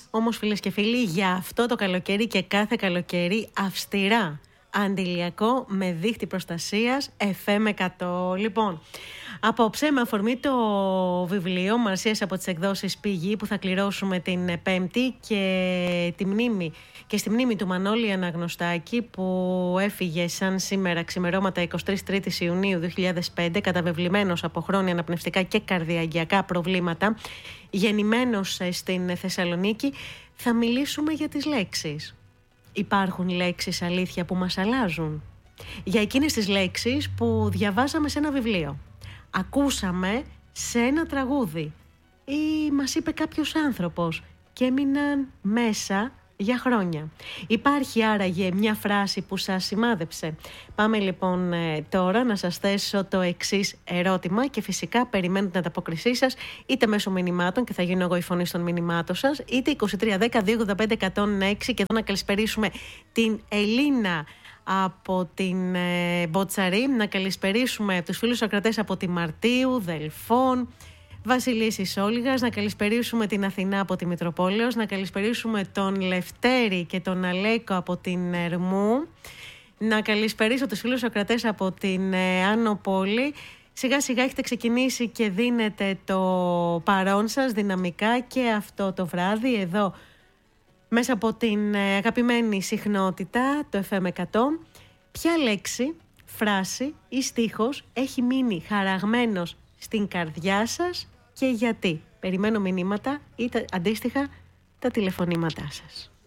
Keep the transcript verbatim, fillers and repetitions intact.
Όμως φίλες και φίλοι, για αυτό το καλοκαίρι και κάθε καλοκαίρι αυστηρά αντιλιακό με δίχτυ προστασίας εφ εμ εκατό. Λοιπόν, απόψε με αφορμή το βιβλίο Μαρσίας από τις εκδόσεις Πηγή που θα κληρώσουμε την Πέμπτη και τη μνήμη και στη μνήμη του Μανώλη Αναγνωστάκη που έφυγε σαν σήμερα ξημερώματα εικοστή τρίτη Ιουνίου δύο χιλιάδες πέντε καταβεβλημένος από χρόνια αναπνευστικά και καρδιαγγειακά προβλήματα, γεννημένος στην Θεσσαλονίκη, θα μιλήσουμε για τις λέξεις. Υπάρχουν λέξεις αλήθεια που μας αλλάζουν? Για εκείνες τις λέξεις που διαβάζαμε σε ένα βιβλίο, ακούσαμε σε ένα τραγούδι ή μας είπε κάποιος άνθρωπος και έμειναν μέσα για χρόνια. Υπάρχει άραγε μια φράση που σας σημάδεψε? Πάμε λοιπόν τώρα να σας θέσω το εξής ερώτημα και φυσικά περιμένω την ανταπόκρισή σας είτε μέσω μηνυμάτων και θα γίνω εγώ η φωνή των μηνυμάτων σας, είτε είκοσι τρία δέκα διακόσια ογδόντα πέντε εκατόν έξι και εδώ να καλησπερίσουμε την Ελίνα από την ε, Μποτσαρή, να καλησπερίσουμε τους φίλους ακρατές από τη Μαρτίου, Δελφών, Βασιλής Ισόλιγας, να καλησπερίσουμε την Αθηνά από τη Μητροπόλεως, να καλησπερίσουμε τον Λευτέρη και τον Αλέκο από την Ερμού, να καλησπερίσω τους φίλους ακρατές από την ε, Άνω Πόλη. Σιγά σιγά έχετε ξεκινήσει και δίνετε το παρόν σας δυναμικά και αυτό το βράδυ εδώ μέσα από την ε, αγαπημένη συχνότητα, το εφ εμ εκατό. Ποια λέξη, φράση ή στίχος έχει μείνει χαραγμένος στην καρδιά σας και γιατί? Περιμένω μηνύματα ή τα, αντίστοιχα τα τηλεφωνήματά σας.